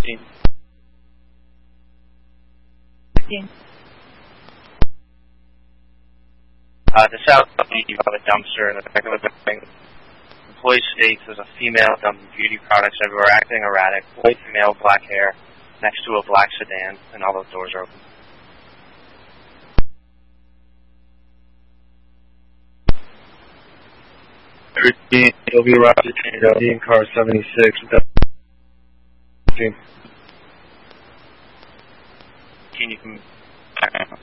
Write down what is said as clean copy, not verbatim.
13. The south of a dumpster in the back of the building. Employee states there's a female dumping beauty products everywhere, acting erratic. White female, black hair, next to a black sedan, and all those doors are open. It'll be around in car 76. Can you come back?